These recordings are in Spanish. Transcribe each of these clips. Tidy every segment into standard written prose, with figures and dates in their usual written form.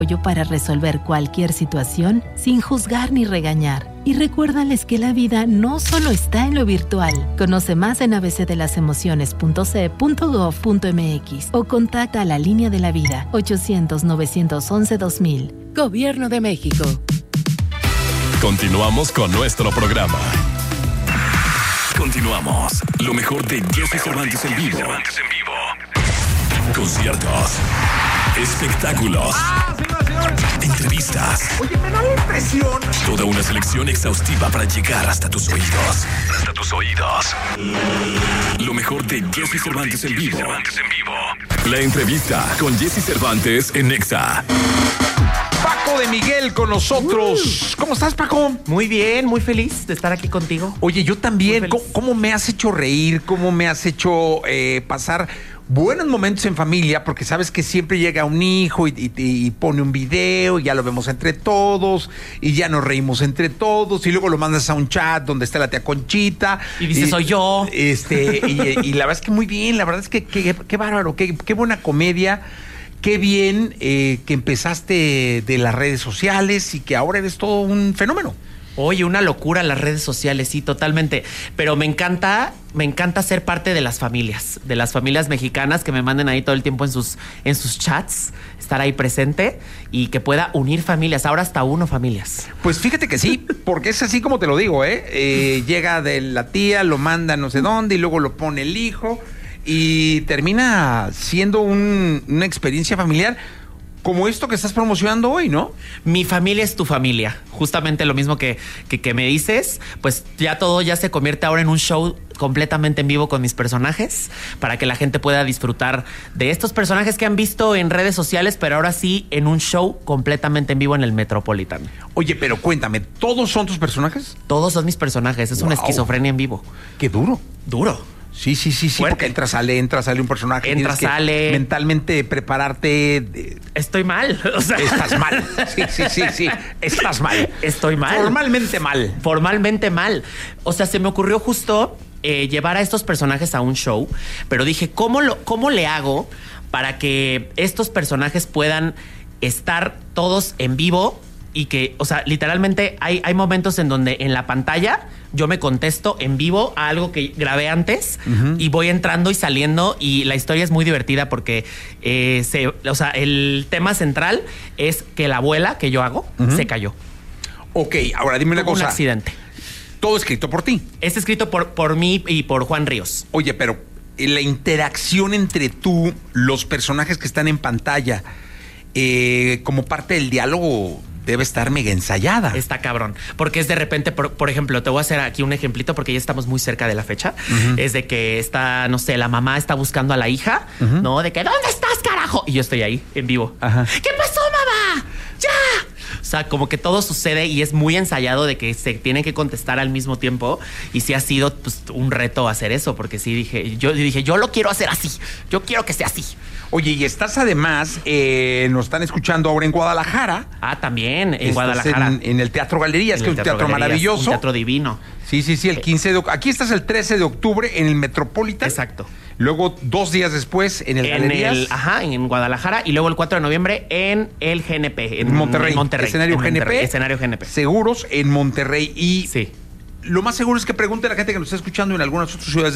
Para resolver cualquier situación sin juzgar ni regañar. Y recuérdales que la vida no solo está en lo virtual. Conoce más en abcdelasemociones.ce.gov.mx o contacta a la Línea de la Vida 800-911-2000. Gobierno de México. Continuamos con nuestro programa. Continuamos. Lo mejor de Jesse Cervantes en vivo. Conciertos. Espectáculos. Entrevistas. Oye, me da la impresión. Toda una selección exhaustiva para llegar hasta tus oídos. Lo mejor de Jesse Cervantes en vivo. La entrevista con Jesse Cervantes en Nexa. Paco de Miguel con nosotros. ¿Cómo estás, Paco? Muy bien, muy feliz de estar aquí contigo. Oye, yo también. ¿Cómo me has hecho reír? ¿Cómo me has hecho pasar buenos momentos en familia? Porque sabes que siempre llega un hijo y pone un video y ya lo vemos entre todos y ya nos reímos entre todos y luego lo mandas a un chat donde está la tía Conchita. Y dices, soy yo. Y la verdad es que muy bien. La verdad es que qué bárbaro, qué buena comedia. Qué bien que empezaste de las redes sociales y que ahora eres todo un fenómeno. Oye, una locura las redes sociales, sí, totalmente. Pero me encanta ser parte de las familias mexicanas que me manden ahí todo el tiempo en sus chats, estar ahí presente y que pueda unir familias, ahora hasta familias. Pues fíjate que sí, porque es así como te lo digo, llega de la tía, lo manda no sé dónde y luego lo pone el hijo y termina siendo una experiencia familiar. Como esto que estás promocionando hoy, ¿no? Mi familia es tu familia. Justamente lo mismo que me dices, pues todo ya se convierte ahora en un show completamente en vivo con mis personajes para que la gente pueda disfrutar de estos personajes que han visto en redes sociales, pero ahora sí en un show completamente en vivo en el Metropolitan. Oye, pero cuéntame, ¿todos son tus personajes? Todos son mis personajes. Es una esquizofrenia en vivo. ¡Qué duro! Duro. Sí, porque entra, sale un personaje. Entra, sale. Mentalmente prepararte. Estoy mal. O sea. Estás mal. Sí. Estás mal. Estoy mal. Formalmente mal. O sea, se me ocurrió justo llevar a estos personajes a un show, pero dije, ¿cómo le hago para que estos personajes puedan estar todos en vivo? Y que, o sea, literalmente hay momentos en donde en la pantalla yo me contesto en vivo a algo que grabé antes y voy entrando y saliendo y la historia es muy divertida porque el tema central es que la abuela que yo hago se cayó. Ok, ahora dime una cosa. Un accidente. Todo escrito por ti. Es escrito por mí y por Juan Ríos. Oye, pero la interacción entre tú, los personajes que están en pantalla, como parte del diálogo, debe estar mega ensayada. Está cabrón. Porque es de repente, por ejemplo, te voy a hacer aquí un ejemplito porque ya estamos muy cerca de la fecha. Es de que está, no sé, la mamá está buscando a la hija, ¿no? De que, ¿dónde estás, carajo? Y yo estoy ahí, en vivo. Ajá. ¿Qué pasó, mamá? ¡Ya! O sea, como que todo sucede y es muy ensayado de que se tiene que contestar al mismo tiempo. Y sí ha sido pues, un reto hacer eso, porque sí dije, yo lo quiero hacer así. Yo quiero que sea así. Oye, y estás además, nos están escuchando ahora en Guadalajara. Ah, también, en Guadalajara. En el Teatro Galerías, que es un teatro maravilloso. Un teatro divino. Sí, el 15 de octubre. Aquí estás el 13 de octubre en el Metropolitan. Exacto. Luego, 2 días después, en el Galerías. En Guadalajara. Y luego el 4 de noviembre en el GNP. En Monterrey. Escenario GNP. Seguros en Monterrey. Y sí. Lo más seguro es que pregunte a la gente que nos está escuchando en algunas otras ciudades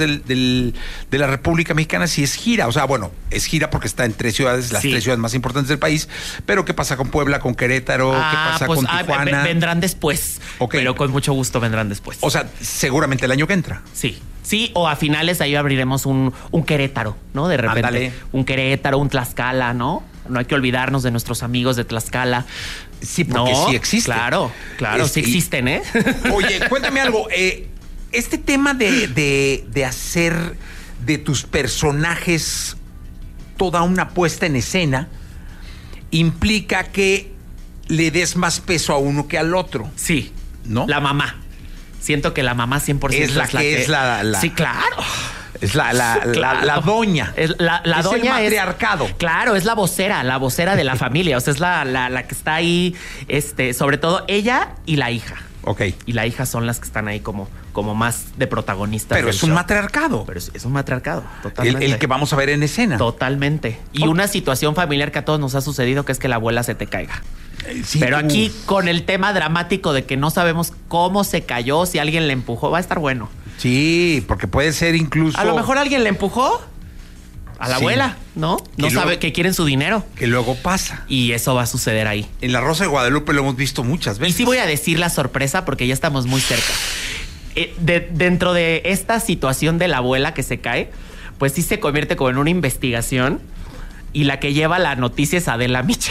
de la República Mexicana si es gira. O sea, bueno, es gira porque está en 3 ciudades, las 3 ciudades más importantes del país. Pero ¿qué pasa con Puebla, con Querétaro? ¿Qué pasa con Tijuana? Vendrán después. Okay. Pero con mucho gusto vendrán después. O sea, seguramente el año que entra. Sí, o a finales ahí abriremos un Querétaro, ¿no? De repente. Ándale. Un Querétaro, un Tlaxcala, ¿no? No hay que olvidarnos de nuestros amigos de Tlaxcala. Sí, porque sí existen. Claro, sí existen, ¿eh? Oye, cuéntame algo. Este tema de hacer de tus personajes toda una puesta en escena implica que le des más peso a uno que al otro. Sí. ¿No? La mamá. Siento que la mamá 100% es la que es la... Sí, claro. Es la doña. La doña el matriarcado. Claro, es la vocera de la familia. O sea, es la que está ahí, sobre todo ella y la hija. Ok. Y la hija son las que están ahí como más de protagonistas. Pero del es un show. matriarcado. Pero es un matriarcado, totalmente. El que vamos a ver en escena. Totalmente. Y una situación familiar que a todos nos ha sucedido, que es que la abuela se te caiga. Sí, Pero aquí con el tema dramático de que no sabemos cómo se cayó, si alguien le empujó, va a estar bueno. Sí, porque puede ser incluso... A lo mejor alguien le empujó a la Sí. abuela, ¿no? No luego- sabe que quieren su dinero. Que luego pasa. Y eso va a suceder ahí. En La Rosa de Guadalupe lo hemos visto muchas Y veces. sí voy a decir la sorpresa porque ya estamos muy cerca. Dentro de esta situación de la abuela que se cae, pues sí se convierte como en una investigación y la que lleva la noticia es Adela Micha.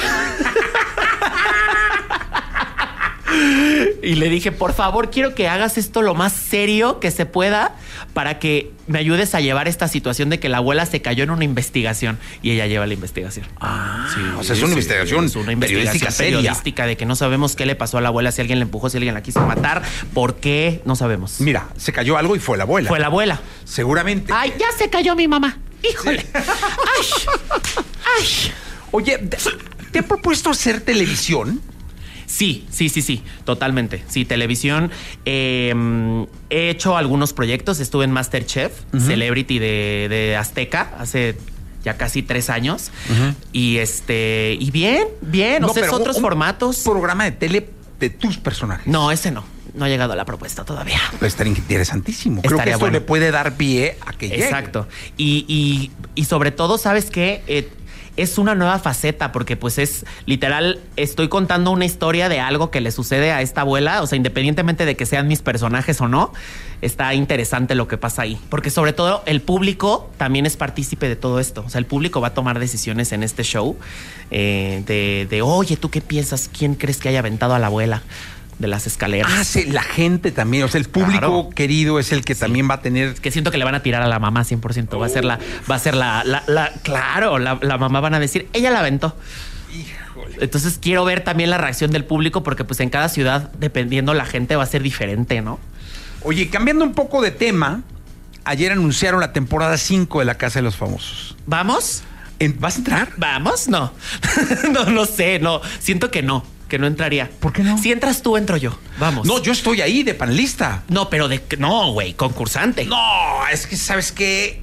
Y le dije, por favor, quiero que hagas esto lo más serio que se pueda para que me ayudes a llevar esta situación de que la abuela se cayó en una investigación. Y ella lleva la investigación. O sea, es una investigación es una periodística seria. periodística de que no sabemos qué le pasó a la abuela, si alguien la empujó, si alguien la quiso matar, por qué, no sabemos. Mira, se cayó algo y fue la abuela. Fue la abuela. Seguramente. Ay, ya se cayó mi mamá. Híjole. Ay. Ay. Oye, ¿te ha propuesto hacer televisión? Sí, totalmente. Sí, televisión. He hecho algunos proyectos. Estuve en MasterChef, Celebrity de Azteca, hace ya casi 3 años. Y y bien. No, o sea, es pero otros un formatos. Programa de tele de tus personajes. No, ese no. No ha llegado a la propuesta todavía. Pero estaría interesantísimo. Creo que Estaría esto bueno. le puede dar pie a que llegue. Exacto. Y sobre todo, ¿sabes qué? Es una nueva faceta porque pues es literal, estoy contando una historia de algo que le sucede a esta abuela, o sea, independientemente de que sean mis personajes o no, está interesante lo que pasa ahí, porque sobre todo el público también es partícipe de todo esto, o sea, el público va a tomar decisiones en este show oye, ¿tú qué piensas? ¿Quién crees que haya aventado a la abuela de las escaleras? Ah, sí, la gente también, o sea, el público Claro. querido es el que también va a tener... Que siento que le van a tirar a la mamá 100%. Va a ser claro, la mamá van a decir, ella la aventó. Híjole. Entonces quiero ver también la reacción del público porque pues en cada ciudad, dependiendo la gente, va a ser diferente, ¿no? Oye, cambiando un poco de tema, ayer anunciaron la temporada 5 de La Casa de los Famosos. ¿Vamos? ¿Vas a entrar? ¿Vamos? No. no sé, no. Siento que no entraría. ¿Por qué no? Si entras tú, entro yo. Vamos. No, yo estoy ahí de panelista. No, pero no, güey, concursante. No, es que, ¿sabes qué?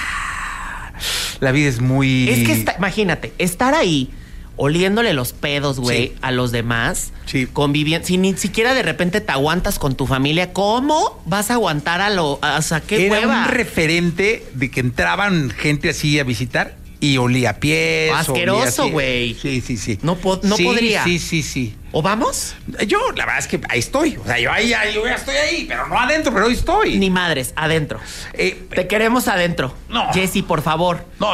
La vida es muy... Es que imagínate, estar ahí oliéndole los pedos, güey, Sí. a los demás, Sí. conviviendo, si ni siquiera de repente te aguantas con tu familia, ¿cómo vas a aguantar o sea, qué Era hueva? un referente de que entraban gente así a visitar y olía a pies. Asqueroso, olía así. güey. Sí. No Sí, podría. Sí. ¿O vamos? Yo, la verdad es que ahí estoy. O sea, yo ya estoy ahí, pero no adentro, pero ahí estoy. Ni madres, adentro. Te queremos adentro. No. Jessy, por favor. No.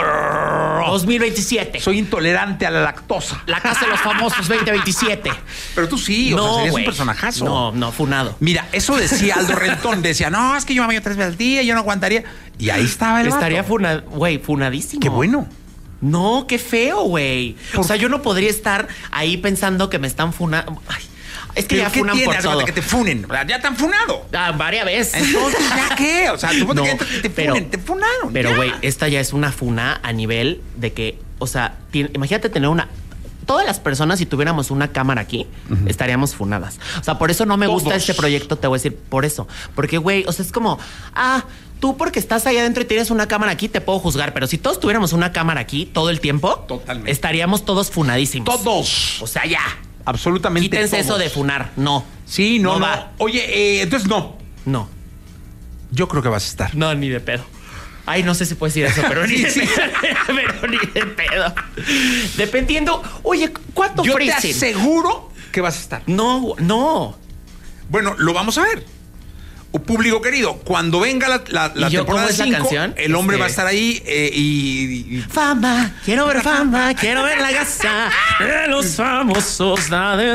2027. Soy intolerante a la lactosa. La Casa de los Famosos 2027. Pero tú sí, o sea, serías güey. un personajazo. No, funado. Mira, eso decía Aldo Rentón. Decía, no, es que yo me baño 3 veces al día, yo no aguantaría. Y ahí estaba el Estaría vato. funadísimo. Qué bueno. No, qué feo, güey. O sea, yo no podría estar ahí pensando que me están funando. Ay, es que ¿Pero ya qué funan tiene? por Haz de cuenta todo. que te funen. Ya te han funado. Varias veces. Entonces, ¿ya qué? O sea, tú No, te funen, te funaron. Pero, ya. güey, esta ya es una funa a nivel de que, o sea, imagínate tener una... Todas las personas, si tuviéramos una cámara aquí, estaríamos funadas. O sea, por eso no me gusta Todos. este proyecto, te voy a decir, por eso. Porque, güey, o sea, es como, tú porque estás ahí adentro y tienes una cámara aquí, te puedo juzgar. Pero si todos tuviéramos una cámara aquí todo el tiempo, Totalmente. estaríamos todos funadísimos. Todos. O sea, ya. Absolutamente Quítense todos. eso de funar. No. Sí, no. va. Oye, entonces no. No. Yo creo que vas a estar. No, ni de pedo. Ay, no sé si puedes decir eso, pero ni de Sí. pedo. Pero ni de pedo. Dependiendo. Oye, ¿cuánto Yo te ofrecen? aseguro que vas a estar. No. Bueno, lo vamos a ver. Público querido, cuando venga la ¿Y yo, cómo temporada es la 5, canción? el hombre va a estar ahí y Fama, quiero ver la casa de los famosos.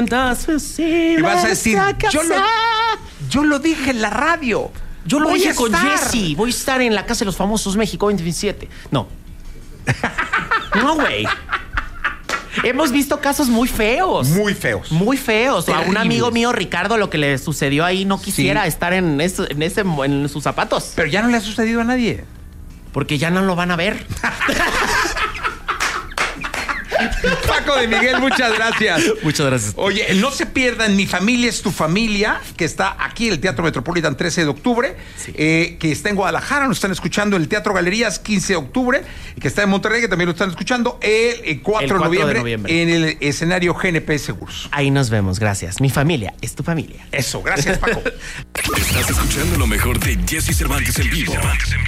y vas a decir, yo lo dije en la radio. Yo lo Voy dije a con estar. Jessy. Voy a estar en la Casa de los Famosos México 2027. No. No, güey. Hemos visto casos muy feos. Muy feos. Muy feos. A un Terribles. amigo mío, Ricardo, lo que le sucedió ahí, no quisiera Sí. estar en sus zapatos. Pero ya no le ha sucedido a nadie. Porque ya no lo van a ver. Paco de Miguel, muchas gracias. Muchas gracias. Oye, no se pierdan Mi Familia es tu Familia, que está aquí en el Teatro Metropolitan 13 de octubre, Sí. que está en Guadalajara, nos están escuchando en el Teatro Galerías 15 de octubre, que está en Monterrey, que también lo están escuchando el 4 de noviembre en el escenario GNP Seguros. Ahí nos vemos, gracias. Mi familia es tu familia. Eso, gracias, Paco. Estás escuchando lo mejor de Jesse Cervantes en vivo.